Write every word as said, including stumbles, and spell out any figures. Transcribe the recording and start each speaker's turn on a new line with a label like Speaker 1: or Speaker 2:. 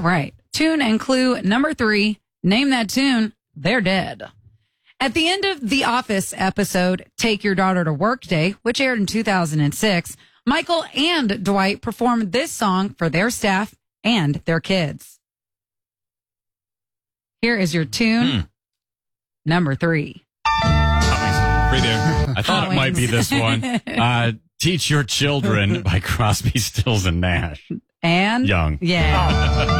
Speaker 1: All right. Tune and clue number three. Name that tune. They're dead. At the end of The Office episode, Take Your Daughter to Work Day, which aired in two thousand six, Michael and Dwight performed this song for their staff and their kids. Here is your tune
Speaker 2: Hmm.
Speaker 1: number three.
Speaker 2: Right there. I thought
Speaker 1: Hot
Speaker 2: it might be
Speaker 1: Wings.
Speaker 2: this one. Uh, Teach Your Children by Crosby, Stills, and Nash.
Speaker 1: And?
Speaker 2: Young.
Speaker 1: Yeah.